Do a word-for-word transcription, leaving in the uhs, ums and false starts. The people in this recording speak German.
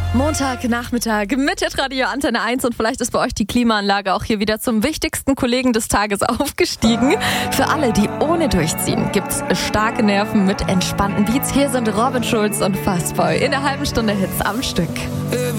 Montagnachmittag mit Radio Antenne eins und vielleicht ist bei euch die Klimaanlage auch hier wieder zum wichtigsten Kollegen des Tages aufgestiegen. Für alle, die ohne durchziehen, gibt's starke Nerven mit entspannten Beats. Hier sind Robin Schulz und Fastboy in der halben Stunde Hits am Stück.